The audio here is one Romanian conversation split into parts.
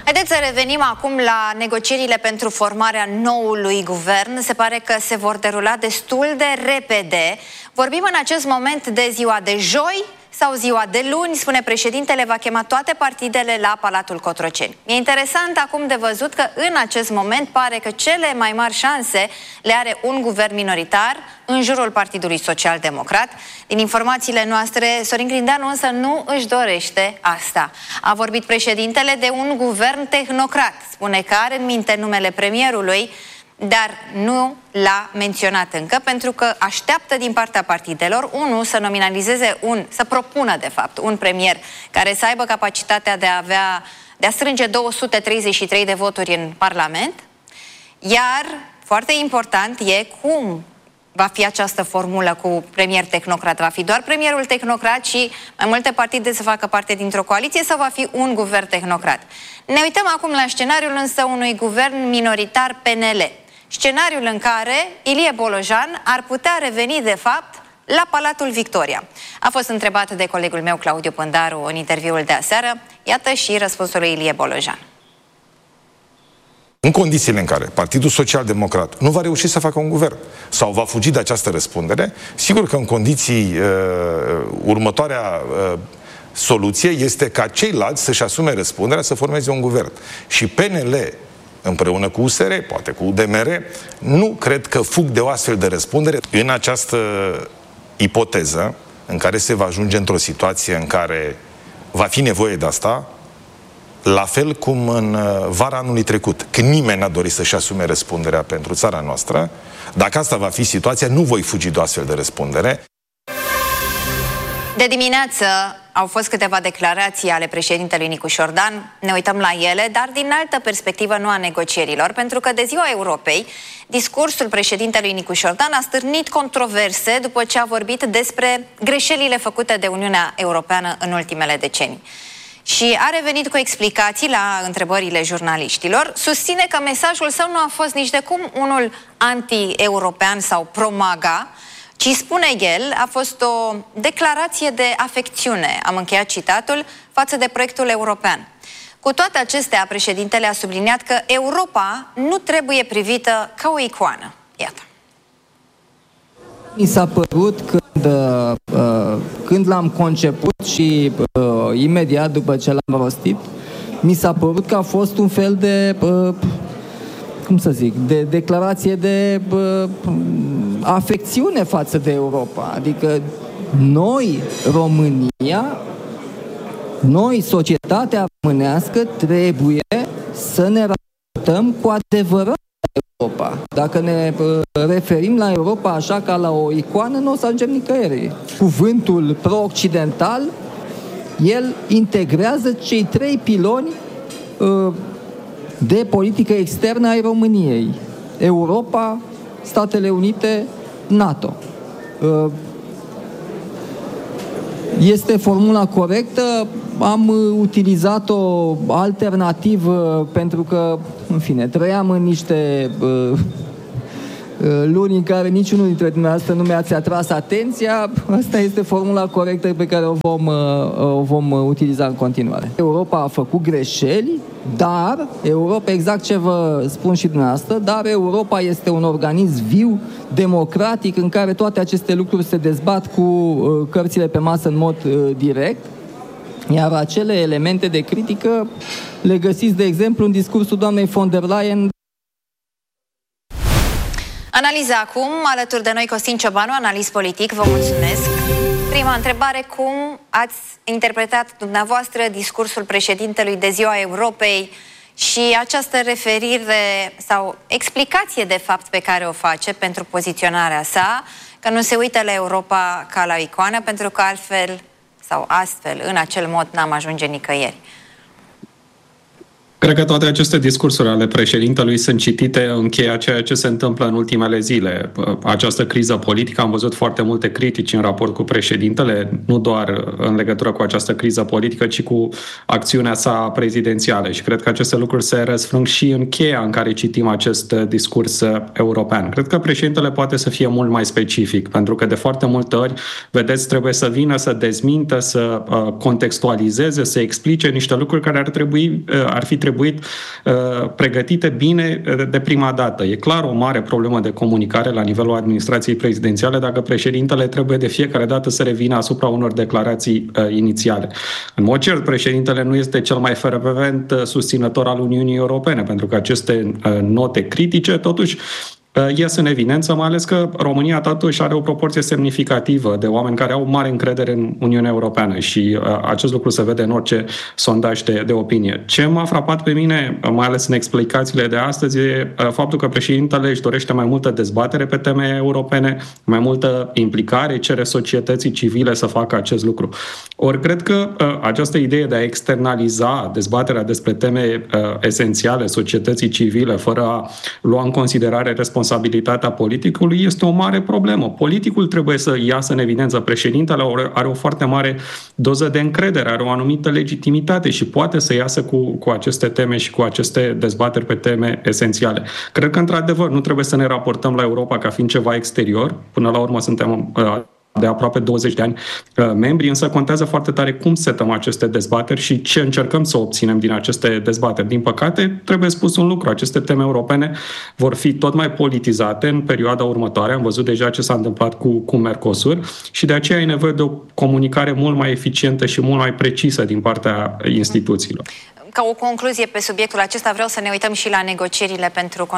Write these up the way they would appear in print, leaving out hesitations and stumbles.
Haideți să revenim acum la negocierile pentru formarea noului guvern. Se pare că se vor derula destul de repede. Vorbim în acest moment de ziua de joi sau ziua de luni, spune președintele, va chema toate partidele la Palatul Cotroceni. E interesant acum de văzut că în acest moment pare că cele mai mari șanse le are un guvern minoritar în jurul Partidului Social Democrat. Din informațiile noastre, Sorin Grindeanu însă nu își dorește asta. A vorbit președintele de un guvern tehnocrat. Spune că are în minte numele premierului, dar nu l-a menționat încă, pentru că așteaptă din partea partidelor, să nominalizeze să propună de fapt un premier care să aibă capacitatea de a strânge 233 de voturi în Parlament, iar foarte important e cum va fi această formulă cu premier tehnocrat. Va fi doar premierul tehnocrat și mai multe partide să facă parte dintr-o coaliție sau va fi un guvern tehnocrat? Ne uităm acum la scenariul însă unui guvern minoritar PNL. Scenariul în care Ilie Bolojan ar putea reveni de fapt la Palatul Victoria. A fost întrebat de colegul meu Claudiu Pândaru în interviul de aseară. Iată și răspunsul lui Ilie Bolojan. În condițiile în care Partidul Social Democrat nu va reuși să facă un guvern sau va fugi de această răspundere, sigur că în condiții următoarea soluție este ca ceilalți să-și asume răspunderea să formeze un guvern. Și PNL împreună cu USR, poate cu UDMR, nu cred că fug de o astfel de răspundere. În această ipoteză, în care se va ajunge într-o situație în care va fi nevoie de asta, la fel cum în vara anului trecut, când nimeni n-a dorit să-și asume răspunderea pentru țara noastră, dacă asta va fi situația, nu voi fugi de o astfel de răspundere. De dimineață au fost câteva declarații ale președintelui Nicu Șordan. Ne uităm la ele, dar din altă perspectivă, nu a negocierilor, pentru că de Ziua Europei, discursul președintelui Nicu Șordan a stârnit controverse după ce a vorbit despre greșelile făcute de Uniunea Europeană în ultimele decenii. Și a revenit cu explicații la întrebările jurnaliștilor. Susține că mesajul său nu a fost nici de cum unul anti-european sau pro-MAGA, ci, spune el, a fost o declarație de afecțiune, am încheiat citatul, față de proiectul european. Cu toate acestea, președintele a subliniat că Europa nu trebuie privită ca o icoană. Iată. Mi s-a părut când l-am conceput și imediat după ce l-am rostit, mi s-a părut că a fost un fel de, de declarație de afecțiune față de Europa. Adică noi, România, noi, societatea românească, trebuie să ne raportăm cu adevărat Europa. Dacă ne referim la Europa așa ca la o icoană, nu o să ajungem nicăieri. Cuvântul pro-occidental, el integrează cei 3 piloni de politică externă ai României. Europa, Statele Unite, NATO. Este formula corectă, am utilizat-o alternativ pentru că, în fine, trăiam în niște luni în care niciunul dintre dumneavoastră nu mi-ați atras atenția. Asta este formula corectă pe care o vom utiliza în continuare. Europa a făcut greșeli, dar Europa, exact ce vă spun și dumneavoastră, dar Europa este un organism viu, democratic, în care toate aceste lucruri se dezbat cu cărțile pe masă în mod direct, iar acele elemente de critică le găsiți, de exemplu, în discursul doamnei von der Leyen. Analiza acum, alături de noi Costin Ciobanu, analist politic, vă mulțumesc. Prima întrebare, cum ați interpretat dumneavoastră discursul președintelui de Ziua Europei și această referire sau explicație de fapt pe care o face pentru poziționarea sa, că nu se uită la Europa ca la o icoană, pentru că altfel sau astfel, în acel mod, n-am ajunge nicăieri? Cred că toate aceste discursuri ale președintelui sunt citite în cheia ceea ce se întâmplă în ultimele zile. Această criză politică, am văzut foarte multe critici în raport cu președintele, nu doar în legătură cu această criză politică, ci cu acțiunea sa prezidențială. Și cred că aceste lucruri se răsfrâng și în cheia în care citim acest discurs european. Cred că președintele poate să fie mult mai specific, pentru că de foarte multe ori, vedeți, trebuie să vină, să dezmintă, să contextualizeze, să explice niște lucruri care ar fi trebuit trebuit pregătite bine de prima dată. E clar o mare problemă de comunicare la nivelul administrației prezidențiale dacă președintele trebuie de fiecare dată să revină asupra unor declarații inițiale. În mod cert, președintele nu este cel mai fervent susținător al Uniunii Europene, pentru că aceste note critice, totuși, ies în evidență, mai ales că România totuși are o proporție semnificativă de oameni care au mare încredere în Uniunea Europeană și acest lucru se vede în orice sondaj de opinie. Ce m-a frapat pe mine, mai ales în explicațiile de astăzi, e faptul că președintele își dorește mai multă dezbatere pe teme europene, mai multă implicare, cere societății civile să facă acest lucru. Ori cred că această idee de a externaliza dezbaterea despre teme esențiale societății civile, fără a lua în considerare responsabilitatea politicului, este o mare problemă. Politicul trebuie să iasă în evidență. Președintele are o foarte mare doză de încredere, are o anumită legitimitate și poate să iasă cu aceste teme și cu aceste dezbateri pe teme esențiale. Cred că, într-adevăr, nu trebuie să ne raportăm la Europa ca fiind ceva exterior. Până la urmă suntem de aproape 20 de ani membri, însă contează foarte tare cum setăm aceste dezbateri și ce încercăm să obținem din aceste dezbateri. Din păcate, trebuie spus un lucru, aceste teme europene vor fi tot mai politizate în perioada următoare. Am văzut deja ce s-a întâmplat cu Mercosur și de aceea e nevoie de o comunicare mult mai eficientă și mult mai precisă din partea instituțiilor. Ca o concluzie pe subiectul acesta, vreau să ne uităm și la negocierile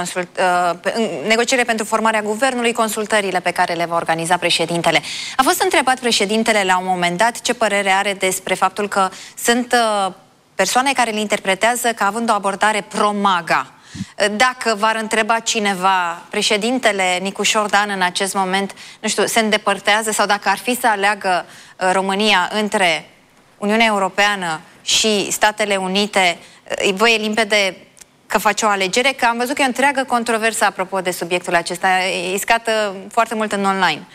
pentru formarea guvernului, consultările pe care le va organiza președintele. A fost întrebat președintele la un moment dat ce părere are despre faptul că sunt persoane care îl interpretează ca având o abordare pro-MAGA. Dacă v-ar întreba cineva, președintele Nicușor Dan în acest moment, nu știu, se îndepărtează sau dacă ar fi să aleagă România între Uniunea Europeană și Statele Unite, vă e limpede că face o alegere? Că am văzut că e o întreagă controversă apropo de subiectul acesta. E scată foarte mult în online.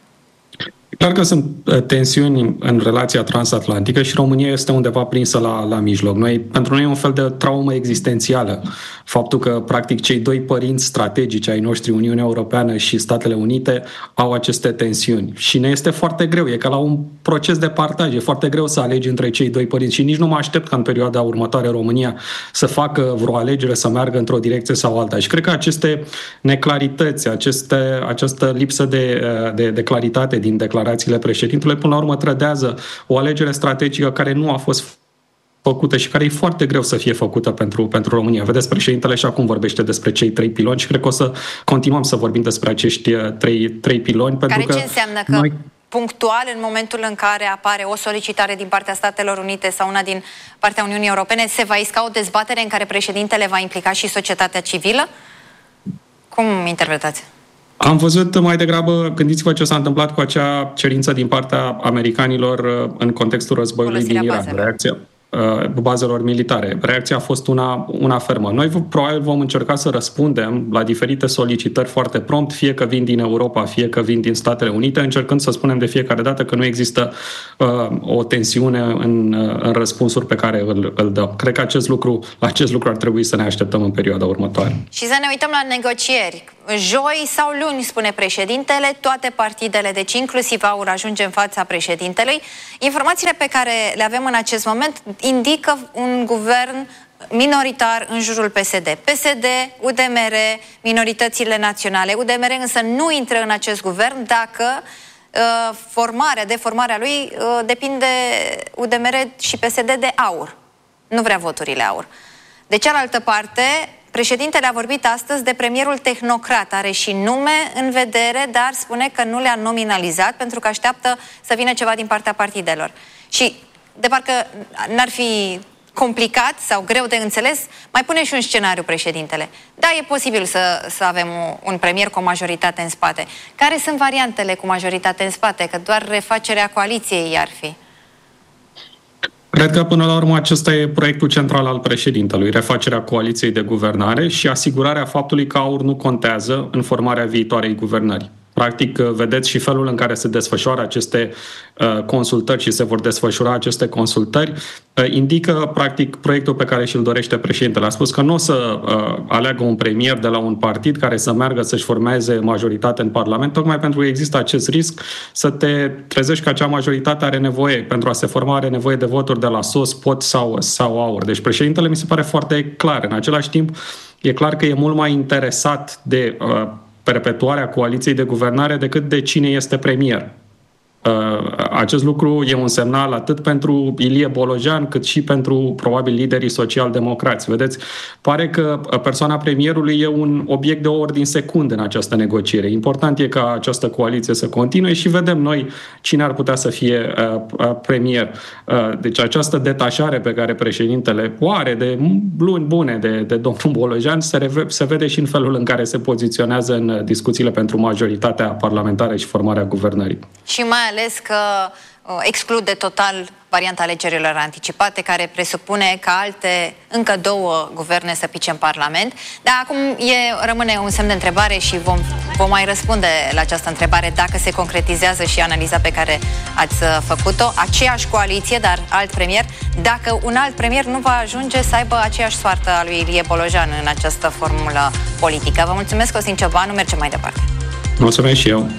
Clar că sunt tensiuni în relația transatlantică și România este undeva prinsă la mijloc. Pentru noi e un fel de traumă existențială. Faptul că, practic, cei doi părinți strategici ai noștri, Uniunea Europeană și Statele Unite, au aceste tensiuni. Și ne este foarte greu. E ca la un proces de partaj. E foarte greu să alegi între cei doi părinți. Și nici nu mă aștept ca în perioada următoare România să facă vreo alegere, să meargă într-o direcție sau alta. Și cred că aceste neclarități, această lipsă de claritate din declarațiile președintelui, până la urmă trădează o alegere strategică care nu a fost făcută și care e foarte greu să fie făcută pentru România. Vedeți, președintele și acum vorbește despre cei 3 piloni și cred că o să continuăm să vorbim despre acești 3 piloni. Care ce înseamnă că punctual, în momentul în care apare o solicitare din partea Statelor Unite sau una din partea Uniunii Europene, se va isca o dezbatere în care președintele va implica și societatea civilă? Cum interpretați? Am văzut mai degrabă, gândiți-vă ce s-a întâmplat cu acea cerință din partea americanilor în contextul războiului din Irak. Reacția bazelor militare. Reacția a fost una fermă. Noi probabil vom încerca să răspundem la diferite solicitări foarte prompt, fie că vin din Europa, fie că vin din Statele Unite, încercând să spunem de fiecare dată că nu există o tensiune în răspunsuri pe care îl dăm. Cred că la acest lucru ar trebui să ne așteptăm în perioada următoare. Și să ne uităm la negocieri. Joi sau luni, spune președintele, toate partidele, deci inclusiv AUR, ajunge în fața președintelui. Informațiile pe care le avem în acest moment indică un guvern minoritar în jurul PSD. PSD, UDMR, minoritățile naționale. UDMR însă nu intră în acest guvern dacă formarea lui depinde UDMR și PSD de AUR. Nu vrea voturile AUR. De cealaltă parte, președintele a vorbit astăzi de premierul tehnocrat. Are și nume în vedere, dar spune că nu le-a nominalizat pentru că așteaptă să vină ceva din partea partidelor. Și de parcă n-ar fi complicat sau greu de înțeles, mai pune și un scenariu președintele. Da, e posibil să avem un premier cu o majoritate în spate. Care sunt variantele cu majoritate în spate? Că doar refacerea coaliției ar fi. Cred că până la urmă acesta e proiectul central al președintelui, refacerea coaliției de guvernare și asigurarea faptului că AUR nu contează în formarea viitoarei guvernări. Practic, vedeți și felul în care se desfășoară aceste consultări și se vor desfășura aceste consultări, indică, practic, proiectul pe care și-l dorește președintele. A spus că nu o să aleagă un premier de la un partid care să meargă să-și formeze majoritate în Parlament, tocmai pentru că există acest risc să te trezești că acea majoritate are nevoie, pentru a se forma, are nevoie de voturi de la sus, pot sau aur. Deci președintele mi se pare foarte clar. În același timp, e clar că e mult mai interesat de perpetuarea coaliției de guvernare decât de cine este premier. Acest lucru e un semnal atât pentru Ilie Bolojan, cât și pentru, probabil, liderii social-democrați. Vedeți, pare că persoana premierului e un obiect de ordin secund în această negociere. Important e ca această coaliție să continue și vedem noi cine ar putea să fie premier. Deci această detașare pe care președintele o are de luni bune de domnul Bolojan se vede și în felul în care se poziționează în discuțiile pentru majoritatea parlamentară și formarea guvernării. Și mai ales că exclude total varianta alegerilor anticipate, care presupune ca alte încă 2 guverne să pice în Parlament. Dar acum rămâne un semn de întrebare și vom mai răspunde la această întrebare dacă se concretizează și analiza pe care ați făcut-o. Aceeași coaliție, dar alt premier. Dacă un alt premier nu va ajunge să aibă aceeași soartă a lui Ilie Bolojan în această formulă politică. Vă mulțumesc, Costin Ciobanu. Mergem mai departe. Mulțumesc și eu.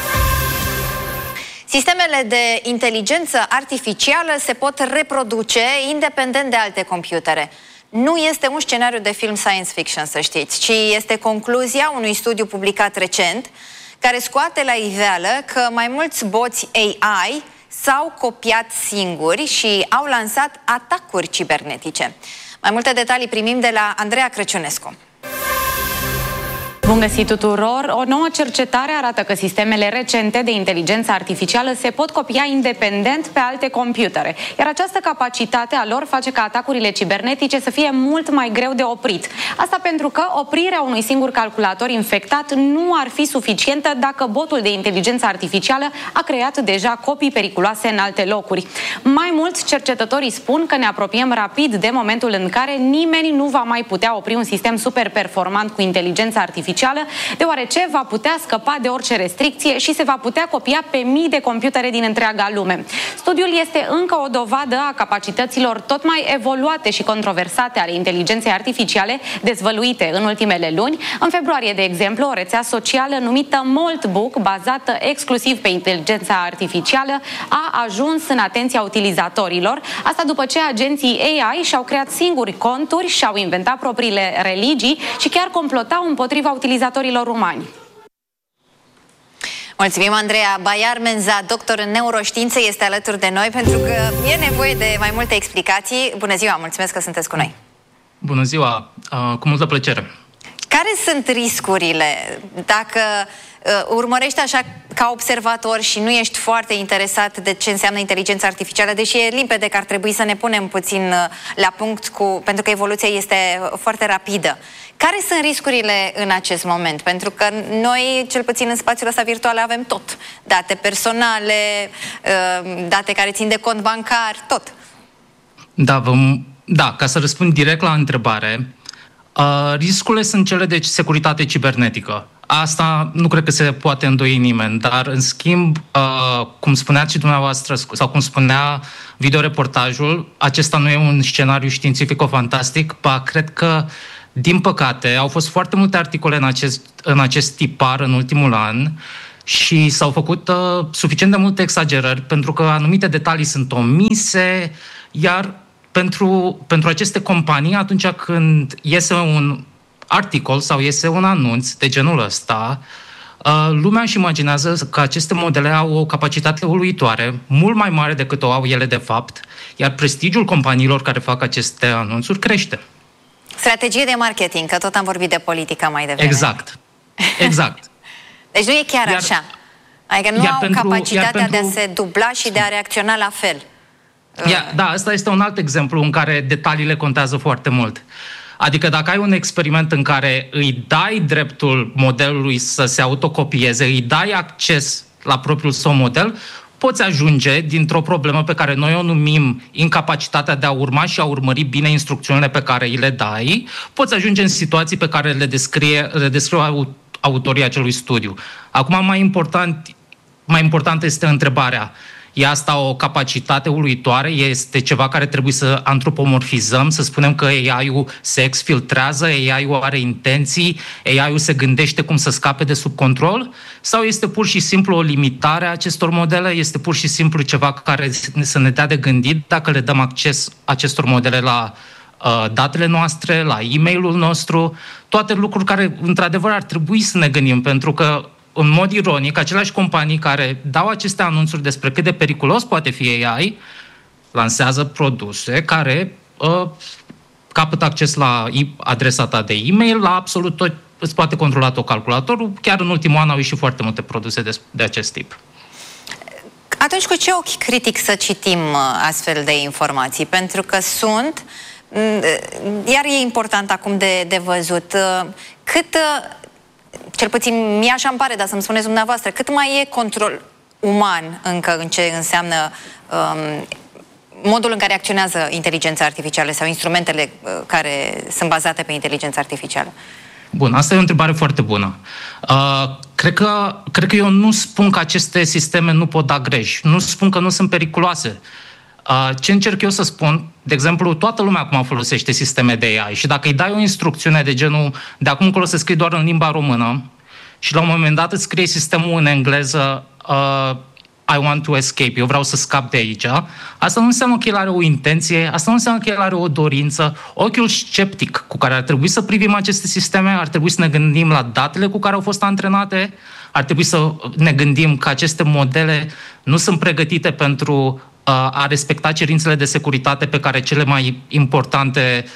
Sistemele de inteligență artificială se pot reproduce independent de alte computere. Nu este un scenariu de film science fiction, să știți, ci este concluzia unui studiu publicat recent care scoate la iveală că mai mulți boți AI s-au copiat singuri și au lansat atacuri cibernetice. Mai multe detalii primim de la Andreea Crăciunescu. Bun găsit tuturor! O nouă cercetare arată că sistemele recente de inteligență artificială se pot copia independent pe alte computere, iar această capacitate a lor face ca atacurile cibernetice să fie mult mai greu de oprit. Asta pentru că oprirea unui singur calculator infectat nu ar fi suficientă dacă botul de inteligență artificială a creat deja copii periculoase în alte locuri. Mai mult, cercetătorii spun că ne apropiem rapid de momentul în care nimeni nu va mai putea opri un sistem super performant cu inteligență artificială, deoarece va putea scăpa de orice restricție și se va putea copia pe mii de computere din întreaga lume. Studiul este încă o dovadă a capacităților tot mai evoluate și controversate ale inteligenței artificiale dezvăluite în ultimele luni. În februarie, de exemplu, o rețea socială numită Moltbook, bazată exclusiv pe inteligența artificială, a ajuns în atenția utilizatorilor. Asta după ce agenții AI și-au creat singuri conturi, și-au inventat propriile religii și chiar complotau împotriva utilizatorilor umani. Mulțumim, Andreea. Baiar Menza, doctor în neuroștiințe, este alături de noi pentru că e nevoie de mai multe explicații. Bună ziua, mulțumesc că sunteți cu noi. Bună ziua, cu multă plăcere. Care sunt riscurile dacă urmărești așa ca observator și nu ești foarte interesat de ce înseamnă inteligența artificială, deși e limpede că ar trebui să ne punem puțin la punct pentru că evoluția este foarte rapidă. Care sunt riscurile în acest moment? Pentru că noi, cel puțin în spațiul ăsta virtual, avem tot. Date personale, date care țin de cont bancar, tot. Da, ca să răspund direct la întrebare, riscurile sunt cele de securitate cibernetică. Asta nu cred că se poate îndoi nimeni, dar în schimb, cum spuneați și dumneavoastră, sau cum spunea videoreportajul, acesta nu e un scenariu științifico-fantastic, cred că, din păcate, au fost foarte multe articole în acest tipar în ultimul an și s-au făcut suficient de multe exagerări, pentru că anumite detalii sunt omise, iar pentru aceste companii, atunci când iese un articol sau iese un anunț de genul ăsta, lumea își imaginează că aceste modele au o capacitate uluitoare, mult mai mare decât o au ele de fapt, iar prestigiul companiilor care fac aceste anunțuri crește. Strategie de marketing, că tot am vorbit de politică mai devreme. Exact. Deci nu e chiar așa. Adică nu au capacitatea de a se dubla și de a reacționa la fel. Da, asta este un alt exemplu în care detaliile contează foarte mult. Adică dacă ai un experiment în care îi dai dreptul modelului să se autocopieze, îi dai acces la propriul său model, poți ajunge dintr-o problemă pe care noi o numim incapacitatea de a urma și a urmări bine instrucțiunile pe care îi le dai, poți ajunge în situații pe care le descriu autorii acelui studiu. Acum, mai importantă este întrebarea. E asta o capacitate uluitoare? Este ceva care trebuie să antropomorfizăm, să spunem că AI-ul se exfiltrează, AI-ul are intenții, AI-ul se gândește cum să scape de sub control? Sau este pur și simplu o limitare a acestor modele? Este pur și simplu ceva care să ne dea de gândit dacă le dăm acces acestor modele la datele noastre, la e-mailul nostru, toate lucruri care, într-adevăr, ar trebui să ne gândim, pentru că în mod ironic, aceleași companii care dau aceste anunțuri despre cât de periculos poate fi AI, lansează produse care capătă acces la adresa ta de e-mail, la absolut tot, îți poate controla tot calculatorul. Chiar în ultimul an au ieșit foarte multe produse de acest tip. Atunci, cu ce ochi critic să citim astfel de informații? Pentru că sunt, iar e important acum de văzut, cât... Cel puțin mie așa îmi pare, dar să-mi spuneți dumneavoastră, cât mai e control uman încă în ce înseamnă modul în care acționează inteligența artificială sau instrumentele care sunt bazate pe inteligența artificială? Bun, asta e o întrebare foarte bună. Cred că eu nu spun că aceste sisteme nu pot da greș. Nu spun că nu sunt periculoase. Ce încerc eu să spun, de exemplu, toată lumea acum folosește sisteme de AI și dacă îi dai o instrucțiune de genul de acum încolo să scrii doar în limba română și la un moment dat îți scrie sistemul în engleză I want to escape, eu vreau să scap de aici, asta nu înseamnă că el are o intenție, asta nu înseamnă că el are o dorință. Ochiul sceptic cu care ar trebui să privim aceste sisteme, ar trebui să ne gândim la datele cu care au fost antrenate, ar trebui să ne gândim că aceste modele nu sunt pregătite pentru a respecta cerințele de securitate pe care cele mai importante,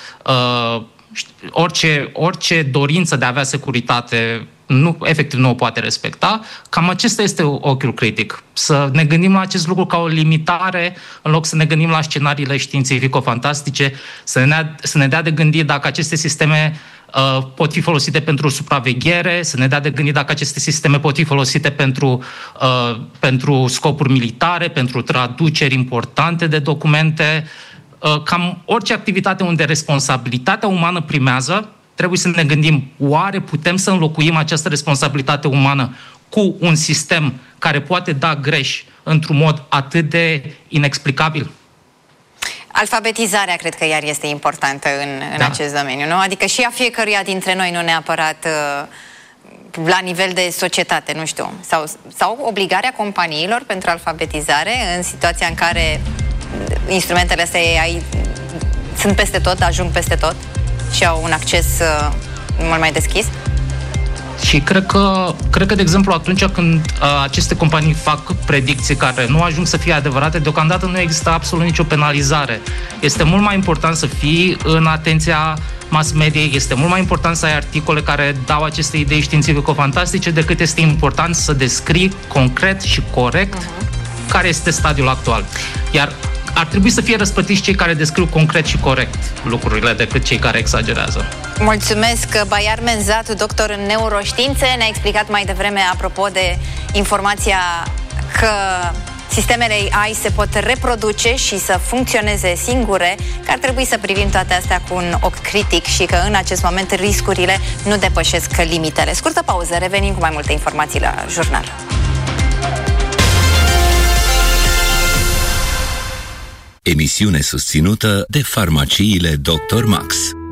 orice dorință de a avea securitate efectiv nu o poate respecta. Cam acesta este ochiul critic. Să ne gândim la acest lucru ca o limitare, în loc să ne gândim la scenariile științifico-fantastice, să ne dea de gândit dacă aceste sisteme pot fi folosite pentru supraveghere, să ne dea de gândit dacă aceste sisteme pot fi folosite pentru scopuri militare, pentru traduceri importante de documente. Cam orice activitate unde responsabilitatea umană primează, trebuie să ne gândim, oare putem să înlocuim această responsabilitate umană cu un sistem care poate da greș într-un mod atât de inexplicabil? Alfabetizarea cred că iar este importantă în acest domeniu, nu? Adică și a fiecăruia dintre noi, nu neapărat la nivel de societate, nu știu. Sau obligarea companiilor pentru alfabetizare în situația în care instrumentele astea AI sunt peste tot, ajung peste tot și au un acces mult mai deschis. Și cred că, de exemplu, atunci când aceste companii fac predicții care nu ajung să fie adevărate, deocamdată nu există absolut nicio penalizare. Este mult mai important să fii în atenția mass mediei, este mult mai important să ai articole care dau aceste idei științifico-fantastice decât este important să descrii concret și corect care este stadiul actual. Iar ar trebui să fie răspătiți cei care descriu concret și corect lucrurile decât cei care exagerează. Mulțumesc, Baiar Menzatu, doctor în neuroștiințe, ne-a explicat mai devreme, apropo de informația că sistemele AI se pot reproduce și să funcționeze singure, că ar trebui să privim toate astea cu un ochi critic și că în acest moment riscurile nu depășesc limitele. Scurtă pauză, revenim cu mai multe informații la jurnal. Emisiune susținută de farmaciile Dr. Max.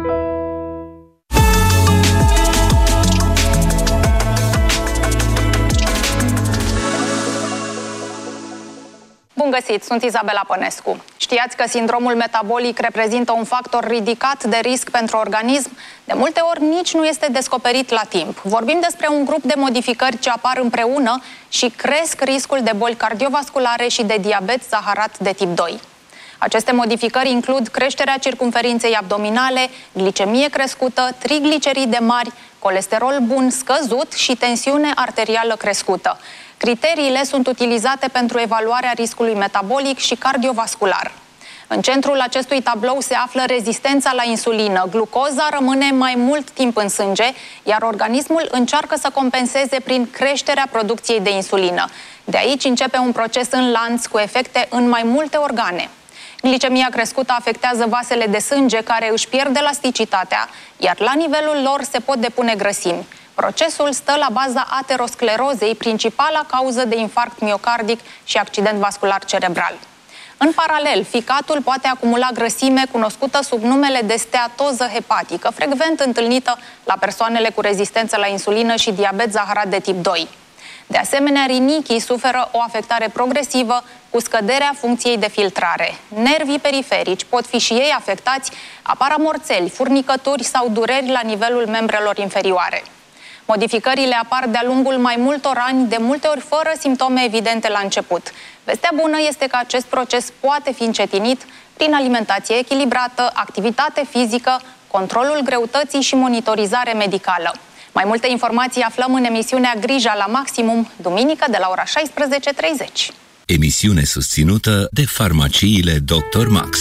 Bun găsit, sunt Izabela Pănescu. Știați că sindromul metabolic reprezintă un factor ridicat de risc pentru organism? De multe ori nici nu este descoperit la timp. Vorbim despre un grup de modificări ce apar împreună și cresc riscul de boli cardiovasculare și de diabet zaharat de tip 2. Aceste modificări includ creșterea circumferinței abdominale, glicemie crescută, trigliceride mari, colesterol bun scăzut și tensiune arterială crescută. Criteriile sunt utilizate pentru evaluarea riscului metabolic și cardiovascular. În centrul acestui tablou se află rezistența la insulină. Glucoza rămâne mai mult timp în sânge, iar organismul încearcă să compenseze prin creșterea producției de insulină. De aici începe un proces în lanț cu efecte în mai multe organe. Glicemia crescută afectează vasele de sânge care își pierd elasticitatea, iar la nivelul lor se pot depune grăsimi. Procesul stă la baza aterosclerozei, principala cauză de infarct miocardic și accident vascular cerebral. În paralel, ficatul poate acumula grăsime cunoscută sub numele de steatoză hepatică, frecvent întâlnită la persoanele cu rezistență la insulină și diabet zaharat de tip 2. De asemenea, rinichii suferă o afectare progresivă cu scăderea funcției de filtrare. Nervii periferici pot fi și ei afectați, apar amorțeli, furnicături sau dureri la nivelul membrelor inferioare. Modificările apar de-a lungul mai multor ani, de multe ori fără simptome evidente la început. Vestea bună este că acest proces poate fi încetinit prin alimentație echilibrată, activitate fizică, controlul greutății și monitorizare medicală. Mai multe informații aflăm în emisiunea Grija la Maximum, duminică de la ora 16:30. Emisiune susținută de farmaciile Dr. Max.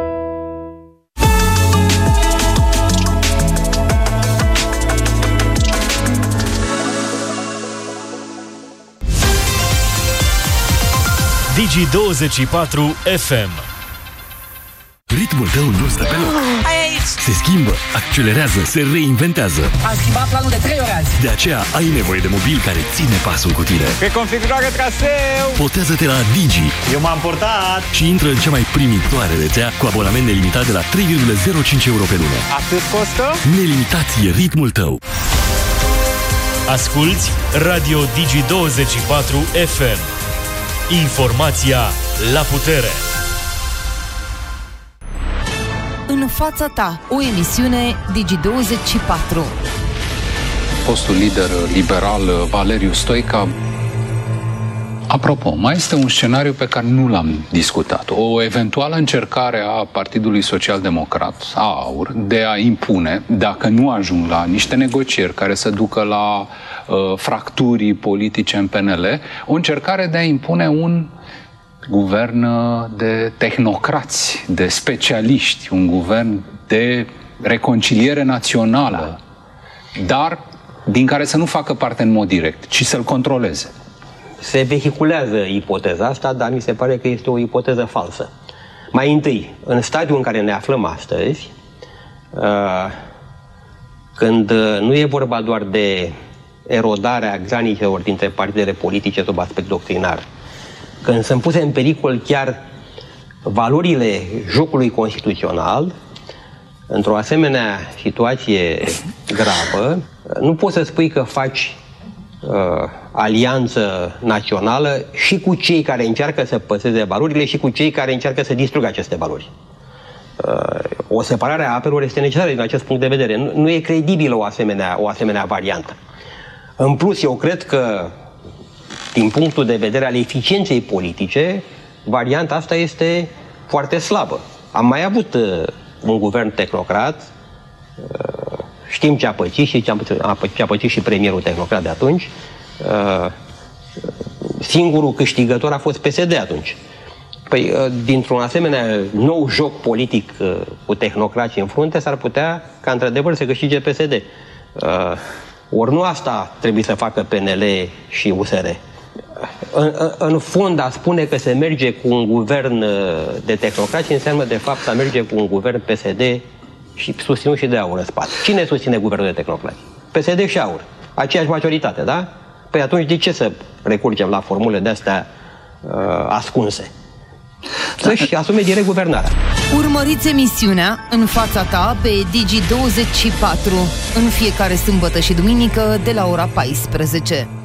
Digi24 FM. Ritmul tău nu stă pe loc. Se schimbă, accelerează, se reinventează. Am schimbat planul de 3 ori azi. De aceea ai nevoie de mobil care ține pasul cu tine. Reconfigurare traseu. Potează-te la Digi. Eu m-am portat. Și intră în cea mai primitoare rețea cu abonament nelimitat de la 3,05 euro pe lună. Atât costă? Nelimitat e ritmul tău. Asculți Radio Digi24 FM. Informația la putere. În fața ta, o emisiune Digi24. Fostul lider liberal Valeriu Stoica. Apropo, mai este un scenariu pe care nu l-am discutat. O eventuală încercare a Partidului Social-Democrat, a AUR, de a impune, dacă nu ajung la niște negocieri care să ducă la fracturi politice în PNL, o încercare de a impune un guvern de tehnocrați, de specialiști, un guvern de reconciliere națională, dar din care să nu facă parte în mod direct, ci să-l controleze. Se vehiculează ipoteza asta, dar mi se pare că este o ipoteză falsă. Mai întâi, în stadiul în care ne aflăm astăzi, când nu e vorba doar de erodarea granițelor dintre partidele politice sub aspect doctrinar, când sunt puse în pericol chiar valorile jocului constituțional, într-o asemenea situație gravă, nu poți să spui că faci alianță națională și cu cei care încearcă să păstreze valorile și cu cei care încearcă să distrugă aceste valori. O separare a apelor este necesară din acest punct de vedere. Nu e credibilă o asemenea variantă. În plus, eu cred că, din punctul de vedere al eficienței politice, varianta asta este foarte slabă. Am mai avut un guvern tehnocrat, știm ce a pățit și ce a pățit și premierul tehnocrat de atunci. Singurul câștigător a fost PSD atunci. Păi, dintr-un asemenea nou joc politic cu tehnocrații în frunte, s-ar putea ca într-adevăr să câștige PSD. Ori nu asta trebuie să facă PNL și USR. În fond, a spune că se merge cu un guvern de tehnocrați înseamnă de fapt să merge cu un guvern PSD și susținut și de AUR în spate. Cine susține guvernul de tehnocrați? PSD și AUR. Aceeași majoritate, da? Păi atunci de ce să recurgem la formule de-astea ascunse? Să-și asume direct guvernarea. Urmăriți emisiunea În fața ta pe Digi24 în fiecare sâmbătă și duminică de la ora 14.